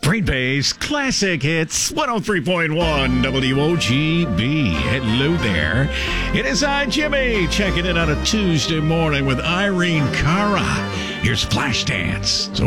Green Bay's Classic Hits 103.1 WOGB. Hello there. It is I, Jimmy, checking in on a Tuesday morning with Irene Cara. Here's Flashdance. So